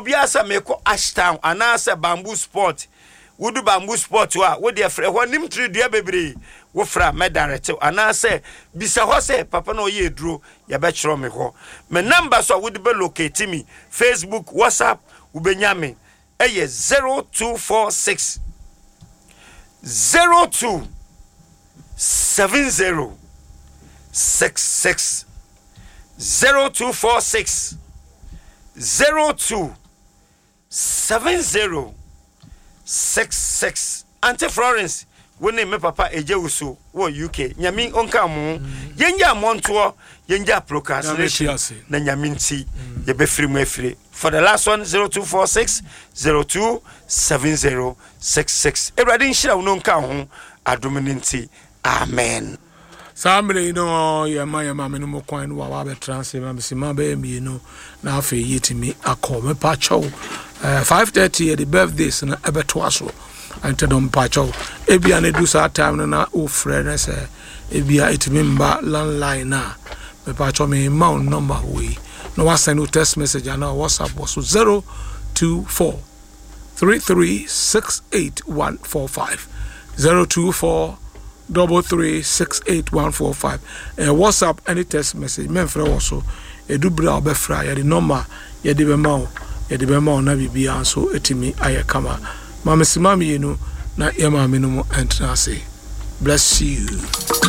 Biasa meko Ashtown anasa bamboo sport. Wudu bamboo sport wa wo de frɛ ho nim tri dua bebre wo fra me direct anasa bisa ho se papa no ye duro ya be kyerɛ me ho. Me number so wo de be locate me Facebook, WhatsApp, ubenyame. Eye 0246 02 70 66 0246 02 70 66. Auntie Florence, we name me papa Ejewusu wo UK. Nyami onka mo. Yenja monto, yenja procrastination. Na nyami nti ye be free mu afire. For the last one 0246 02 70 66. Everybody nshira wo nka ho adominti. Amen. Sambre no yama me no mo kwan no wa be transfer ma se ma be mi no na afa yetimi akọ me pa chow 5:30 the birthdays na ebeto aso ante don pa chow ebia na do sa time na o frɛ na se ebia etimi mba landline na me pa chow me ma number we no wa send text message na WhatsApp was 024 3368145 024 3368145 WhatsApp any text message men frɛ also edubra obefra ya the number ya de be ma na bibia so etimi ayekama mama simami no na ya mama no entrance. Bless you.